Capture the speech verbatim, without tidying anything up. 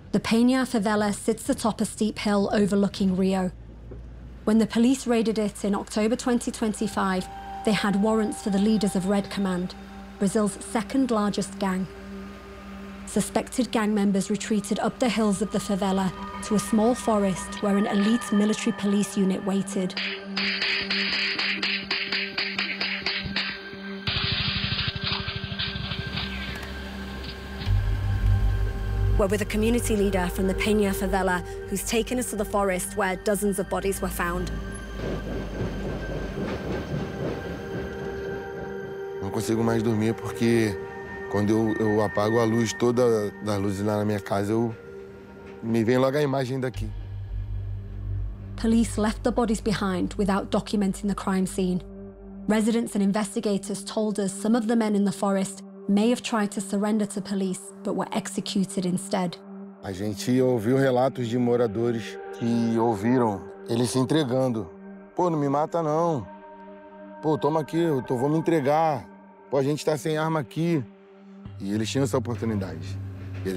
The Peña favela sits atop a steep hill overlooking Rio. When the police raided it in October twenty twenty-five, they had warrants for the leaders of Red Command, Brazil's second largest gang. Suspected gang members retreated up the hills of the favela to a small forest where an elite military police unit waited. We're with a community leader from the Peña favela who's taken us to the forest where dozens of bodies were found. Não consigo mais dormir porque quando eu, eu apago a luz toda das luzes lá na minha casa, eu me vem logo a imagem daqui. Police left the bodies behind without documenting the crime scene. Residents and investigators told us some of the men in the forest may have tried to surrender to police, but were executed instead. A gente ouviu relatos de moradores que ouviram eles se entregando. Pô, não me mata não. Pô, toma aqui, eu tô, vou me entregar. Pô, a gente tá sem arma aqui. E eles tinham essa oportunidade.